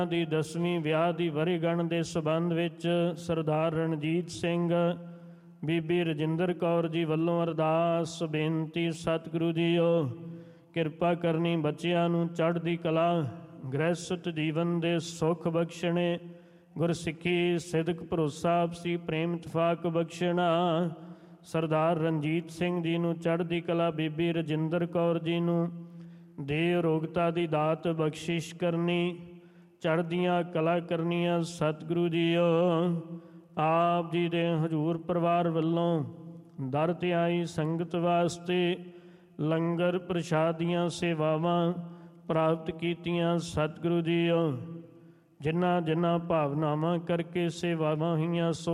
ਦੀ 10ਵੀਂ ਵਿਆਹ ਦੀ ਵਰ੍ਹੇਗੰਢ ਦੇ ਸਬੰਧ ਵਿੱਚ ਸਰਦਾਰ ਰਣਜੀਤ ਸਿੰਘ ਬੀਬੀ ਰਜਿੰਦਰ ਕੌਰ ਜੀ ਵੱਲੋਂ ਅਰਦਾਸ ਬੇਨਤੀ। ਸਤਿਗੁਰੂ ਜੀਓ ਕਿਰਪਾ ਕਰਨੀ, ਬੱਚਿਆਂ ਨੂੰ ਚੜ੍ਹਦੀ ਕਲਾ, ਗ੍ਰਹਿਸਤ ਜੀਵਨ ਦੇ ਸੁੱਖ ਬਖਸ਼ਣੇ, ਗੁਰਸਿੱਖੀ ਸਿਦਕ ਭਰੋਸਾ ਆਪਸੀ ਪ੍ਰੇਮ ਇਤਫਾਕ ਬਖਸ਼ਣਾ। ਸਰਦਾਰ ਰਣਜੀਤ ਸਿੰਘ ਜੀ ਨੂੰ ਚੜ੍ਹਦੀ ਕਲਾ, ਬੀਬੀ ਰਜਿੰਦਰ ਕੌਰ ਜੀ ਨੂੰ ਦੇ ਅਰੋਗਤਾ ਦੀ ਦਾਤ ਬਖਸ਼ਿਸ਼ ਕਰਨੀ, ਚੜ੍ਹਦੀਆਂ ਕਲਾ ਕਰਨੀਆਂ। ਸਤਿਗੁਰੂ ਜੀਓ ਆਪ ਜੀ ਦੇ ਹਜ਼ੂਰ ਪਰਿਵਾਰ ਵੱਲੋਂ ਦਰ 'ਤੇ ਆਈ ਸੰਗਤ ਵਾਸਤੇ ਲੰਗਰ ਪ੍ਰਸ਼ਾਦ ਦੀਆਂ ਸੇਵਾਵਾਂ ਪ੍ਰਾਪਤ ਕੀਤੀਆਂ। ਸਤਿਗੁਰੂ ਜੀਓ ਜਿਨ੍ਹਾਂ ਜਿਨ੍ਹਾਂ ਭਾਵਨਾਵਾਂ ਕਰਕੇ ਸੇਵਾਵਾਂ ਹੋਈਆਂ ਸੋ